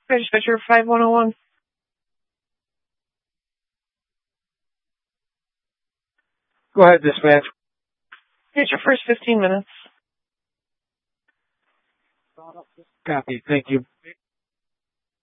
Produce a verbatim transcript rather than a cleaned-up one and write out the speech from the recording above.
Dispatcher five one oh one. Go ahead, dispatch. Here's your first fifteen minutes. Copy. Thank you.